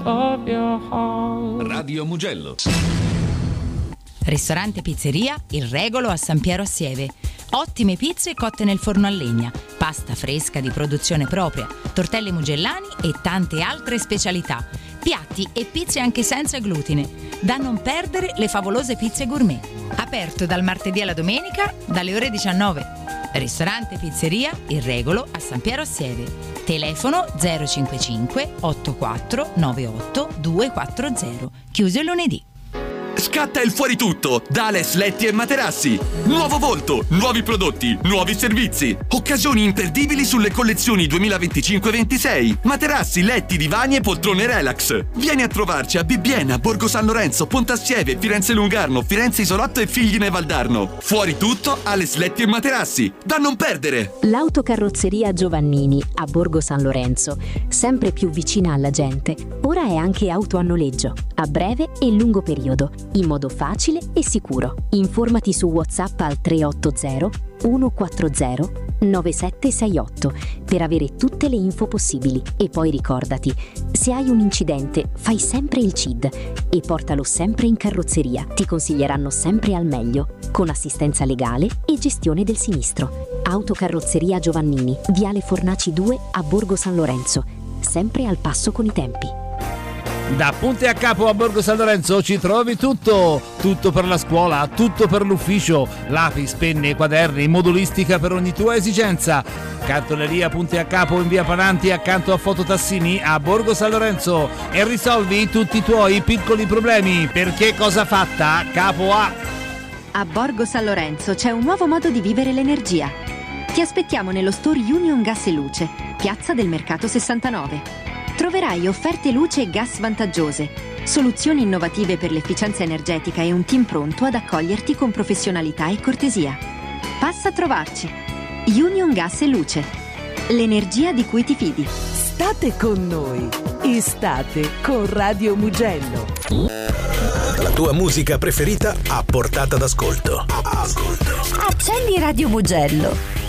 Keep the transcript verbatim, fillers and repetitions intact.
of your heart. Radio Mugello. Ristorante Pizzeria Il Regolo a San Piero a Sieve. Ottime pizze cotte nel forno a legna, pasta fresca di produzione propria, tortelli mugellani e tante altre specialità. Piatti e pizze anche senza glutine. Da non perdere le favolose pizze gourmet. Aperto dal martedì alla domenica dalle ore diciannove. Ristorante Pizzeria Il Regolo a San Piero a Sieve. Telefono zero cinquantacinque ottantaquattro novantotto duecentoquaranta. Chiuso il lunedì. Scatta il fuori tutto da Ales Letti e Materassi. Nuovo volto, nuovi prodotti, nuovi servizi. Occasioni imperdibili sulle collezioni duemilaventicinque ventisei. Materassi, letti, divani e poltrone relax. Vieni a trovarci a Bibbiena, Borgo San Lorenzo, Pontassieve, Firenze Lungarno, Firenze Isolotto e Figline Valdarno. Fuori tutto Ales Letti e Materassi. Da non perdere. L'autocarrozzeria Giovannini a Borgo San Lorenzo, sempre più vicina alla gente. Ora è anche auto a noleggio, a breve e lungo periodo, in modo facile e sicuro. Informati su WhatsApp al tre otto zero uno quattro zero nove sette sei otto per avere tutte le info possibili. E poi ricordati, se hai un incidente fai sempre il C I D e portalo sempre in carrozzeria. Ti consiglieranno sempre al meglio, con assistenza legale e gestione del sinistro. Autocarrozzeria Giovannini, Viale Fornaci due a Borgo San Lorenzo, sempre al passo con i tempi. Da Punti a Capo a Borgo San Lorenzo ci trovi tutto, tutto per la scuola, tutto per l'ufficio, lapis, penne, quaderni, modulistica per ogni tua esigenza. Cartoleria Punti a Capo in via Pananti accanto a Fototassini a Borgo San Lorenzo e risolvi tutti i tuoi piccoli problemi, perché cosa fatta? Capo A. A Borgo San Lorenzo c'è un nuovo modo di vivere l'energia. Ti aspettiamo nello store Union Gas e Luce, Piazza del Mercato sessantanove. Troverai offerte luce e gas vantaggiose, soluzioni innovative per l'efficienza energetica e un team pronto ad accoglierti con professionalità e cortesia. Passa a trovarci. Union Gas e Luce. L'energia di cui ti fidi. State con noi. Estate con Radio Mugello. La tua musica preferita a portata d'ascolto. Accendi Radio Mugello.